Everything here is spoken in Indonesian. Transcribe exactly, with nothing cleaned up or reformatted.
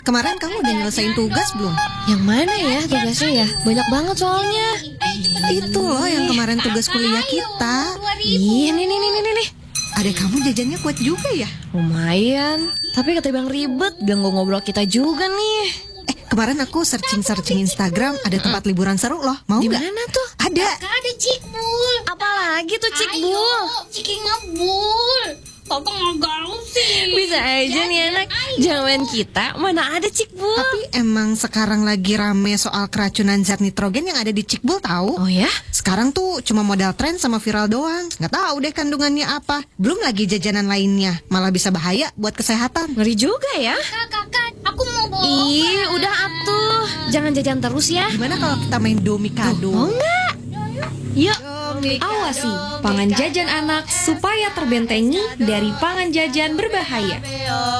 kemarin kamu udah nyelesain tugas belum? Yang mana ya tugasnya ya? Banyak banget soalnya. Itu loh yang kemarin tugas kuliah kita. Ih, nih nih nih nih nih. Adek kamu jajannya kuat juga ya? Lumayan. Tapi ketimbang ribet, ganggu ngobrol kita juga nih. Eh, kemarin aku searching-searching Instagram, ada tempat liburan seru loh. Mau Di nggak? mana tuh? Ada. Ada Cikbul. Apalagi tuh Cikbul? Ayo, Ciki ngebul. Kakak nggak gaul sih. Bisa aja nih anak. Jangan kita, mana ada Cikbul. Tapi emang sekarang lagi rame soal keracunan zat nitrogen yang ada di Cikbul tahu? Oh ya? Sekarang tuh cuma modal tren sama viral doang. Nggak tahu deh kandungannya apa. Belum lagi jajanan lainnya. Malah bisa bahaya buat kesehatan. Ngeri juga ya. Kakak, kakak, aku mau bawa. Ih, udah atuh. Jangan jajan terus ya. Gimana kalau kita main domikado? Oh enggak. Yuk. Awasi pangan jajan anak supaya terbentengi dari pangan jajan berbahaya.